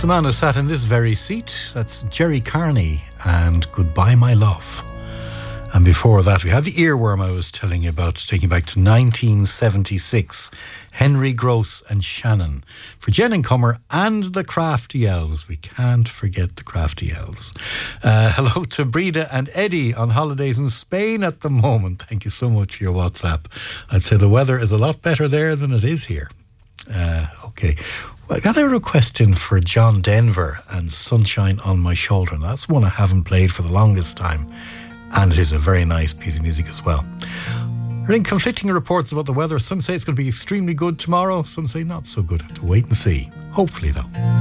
It's a man who sat in this very seat. That's Jerry Carney and Goodbye My Love. And before that we had the earworm I was telling you about, taking back to 1976. Henry Gross and Shannon. For Jen and Comer and the Crafty Elves. We can't forget the Crafty Elves. Hello to Breda and Eddie on holidays in Spain at the moment. Thank you so much for your WhatsApp. I'd say the weather is a lot better there than it is here. Okay. Well, I got a request in for John Denver and Sunshine on My Shoulder. Now, that's one I haven't played for the longest time. And it is a very nice piece of music as well. We're in conflicting reports about the weather. Some say it's going to be extremely good tomorrow. Some say not so good. Have to wait and see. Hopefully, though.